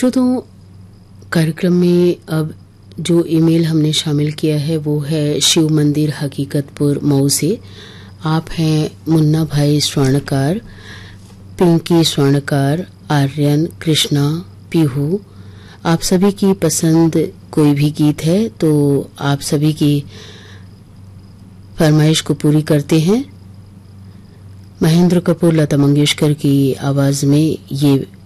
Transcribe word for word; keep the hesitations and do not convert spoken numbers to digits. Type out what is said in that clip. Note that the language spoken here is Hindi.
श्रोताओं, कार्यक्रम में अब जो ईमेल हमने शामिल किया है वो है शिव मंदिर हकीकतपुर मऊ से। आप हैं मुन्ना भाई स्वर्णकार, पिंकी स्वर्णकार, आर्यन, कृष्णा, पीहू। आप सभी की पसंद कोई भी गीत है तो आप सभी की फरमाइश को पूरी करते हैं। महेंद्र कपूर, लता मंगेशकर की आवाज में ये